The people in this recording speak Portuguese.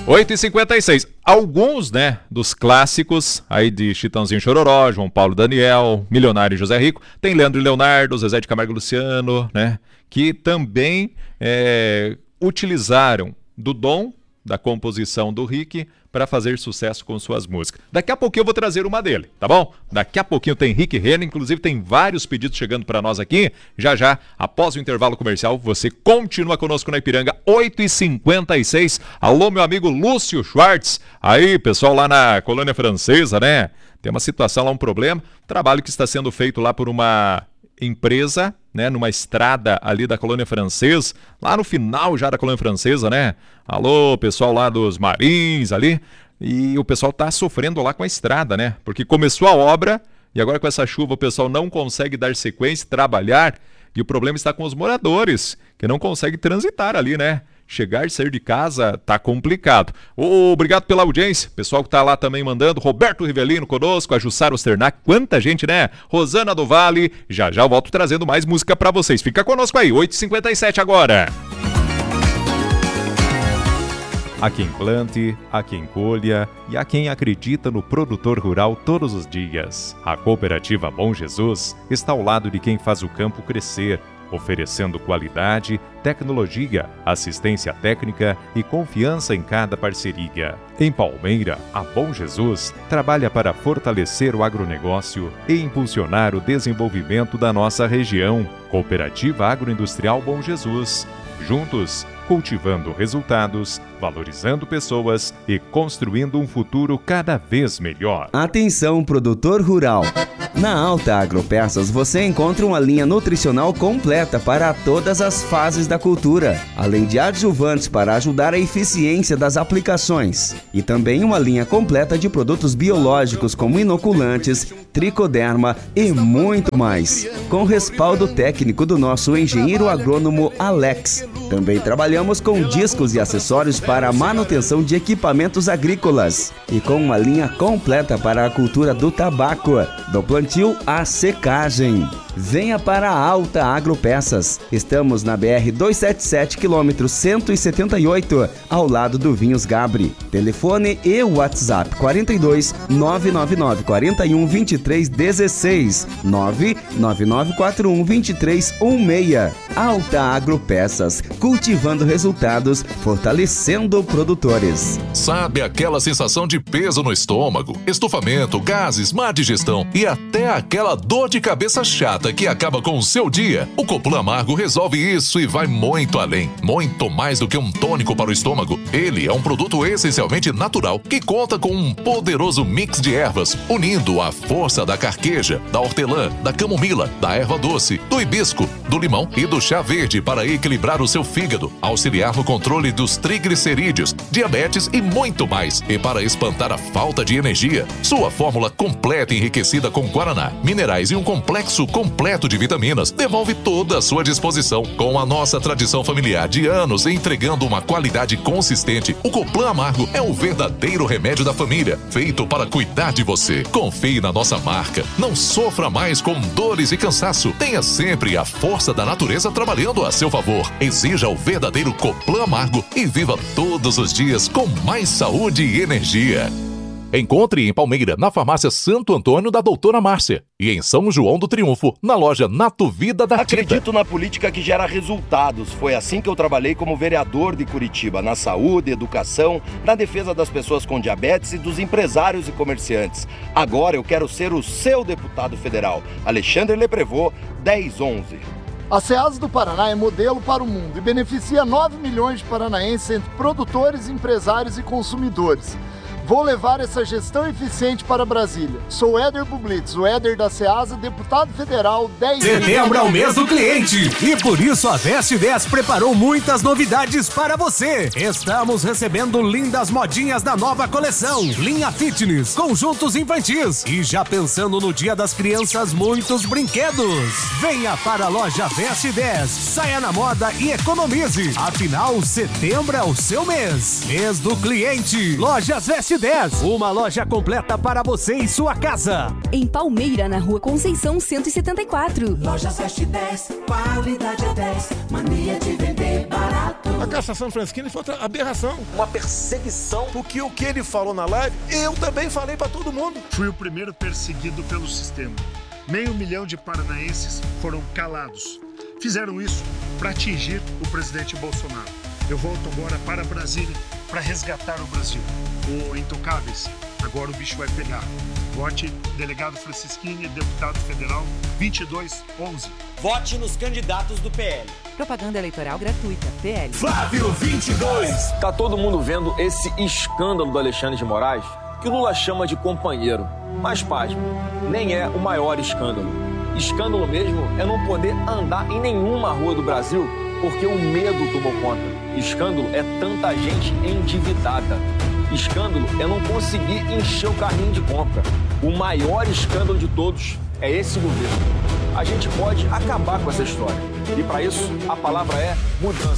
8h56. Alguns, né, dos clássicos aí de Chitãozinho e Chororó, João Paulo e Daniel, Milionário e José Rico, tem Leandro e Leonardo, Zezé de Camargo e Luciano, né, que também utilizaram do dom da composição do Rick para fazer sucesso com suas músicas. Daqui a pouquinho eu vou trazer uma dele, tá bom? Daqui a pouquinho tem Rick Renner, inclusive tem vários pedidos chegando para nós aqui. Já, após o intervalo comercial, você continua conosco na Ipiranga, 8h56. Alô, meu amigo Lúcio Schwartz. Aí, pessoal lá na Colônia Francesa, né? Tem uma situação lá, um problema. Trabalho que está sendo feito lá por uma empresa, né, numa estrada ali da Colônia Francesa, lá no final já da Colônia Francesa, né? Alô, pessoal lá dos Marins ali, e o pessoal tá sofrendo lá com a estrada, né? Porque começou a obra e agora com essa chuva o pessoal não consegue dar sequência, trabalhar, e o problema está com os moradores, que não conseguem transitar ali, né? Chegar e sair de casa tá complicado. Obrigado pela audiência. Pessoal que tá lá também mandando. Roberto Rivelino conosco, a Jussara Osternac. Quanta gente, né? Rosana do Vale. Já eu volto trazendo mais música pra vocês. Fica conosco aí, 8h57 agora. Há quem plante, há quem colha e há quem acredita no produtor rural todos os dias. A Cooperativa Bom Jesus está ao lado de quem faz o campo crescer, oferecendo qualidade, tecnologia, assistência técnica e confiança em cada parceria. Em Palmeira, a Bom Jesus trabalha para fortalecer o agronegócio e impulsionar o desenvolvimento da nossa região. Cooperativa Agroindustrial Bom Jesus. Juntos, cultivando resultados, valorizando pessoas e construindo um futuro cada vez melhor. Atenção, produtor rural! Na Alta Agropeças você encontra uma linha nutricional completa para todas as fases da cultura, além de adjuvantes para ajudar a eficiência das aplicações. E também uma linha completa de produtos biológicos como inoculantes, tricoderma e muito mais. Com respaldo técnico do nosso engenheiro agrônomo Alex. Também trabalhamos com discos e acessórios para a manutenção de equipamentos agrícolas. E com uma linha completa para a cultura do tabaco, do plantio à secagem. Venha para a Alta Agropeças. Estamos na BR 277, quilômetro 178, ao lado do Vinhos Gabri. Telefone e WhatsApp 42 999 41 23 16 999 41 23 16. Alta Agropeças, cultivando resultados, fortalecendo produtores. Sabe aquela sensação de peso no estômago, estufamento, gases, má digestão e até aquela dor de cabeça chata que acaba com o seu dia? O Coplan Amargo resolve isso e vai muito além. Muito mais do que um tônico para o estômago. Ele é um produto essencialmente natural que conta com um poderoso mix de ervas, unindo a força da carqueja, da hortelã, da camomila, da erva doce, do hibisco, do limão e do chá verde para equilibrar o seu fígado, auxiliar no controle dos triglicerídeos, diabetes e muito mais. E para espantar a falta de energia, sua fórmula completa enriquecida com guaraná, minerais e um complexo completo de vitaminas devolve toda a sua disposição. Com a nossa tradição familiar de anos entregando uma qualidade consistente, o Coplan Amargo é o verdadeiro remédio da família, feito para cuidar de você. Confie na nossa marca. Não sofra mais com dores e cansaço. Tenha sempre a força da natureza trabalhando a seu favor. Exija o verdadeiro Coplan Amargo e viva todos os dias com mais saúde e energia. Encontre em Palmeira, na farmácia Santo Antônio da Doutora Márcia. E em São João do Triunfo, na loja Nato Vida da Tita. Acredito na política que gera resultados. Foi assim que eu trabalhei como vereador de Curitiba, na saúde, educação, na defesa das pessoas com diabetes e dos empresários e comerciantes. Agora eu quero ser o seu deputado federal. Alexandre Leprevot, 1011. A Ceasa do Paraná é modelo para o mundo e beneficia 9 milhões de paranaenses entre produtores, empresários e consumidores. Vou levar essa gestão eficiente para Brasília. Sou Éder Bublitz, o Éder da Ceasa, deputado federal 10. Setembro é o mês do cliente e por isso a Veste 10 preparou muitas novidades para você. Estamos recebendo lindas modinhas da nova coleção, linha fitness, conjuntos infantis e já pensando no Dia das Crianças, muitos brinquedos. Venha para a loja Veste 10, saia na moda e economize. Afinal, setembro é o seu mês. Mês do cliente. Lojas Veste 10. Uma loja completa para você e sua casa. Em Palmeira, na Rua Conceição 174. Lojas Veste 10, qualidade é 10, mania de vender barato. A cassação Francisquini foi outra aberração. Uma perseguição. Porque o que ele falou na live, eu também falei pra todo mundo. Fui o primeiro perseguido pelo sistema. 500 mil de paranaenses foram calados. Fizeram isso para atingir o presidente Bolsonaro. Eu volto agora para Brasília para resgatar o Brasil. O Intocáveis, agora o bicho vai pegar. Vote delegado Francisquini, deputado federal 2211. Vote nos candidatos do PL. Propaganda eleitoral gratuita. PL. Flávio 22. Tá todo mundo vendo esse escândalo do Alexandre de Moraes, que o Lula chama de companheiro. Mas, pasme, nem é o maior escândalo. Escândalo mesmo é não poder andar em nenhuma rua do Brasil porque o medo tomou conta. Escândalo é tanta gente endividada. Escândalo é não conseguir encher o carrinho de compra. O maior escândalo de todos é esse governo. A gente pode acabar com essa história. E para isso, a palavra é mudança.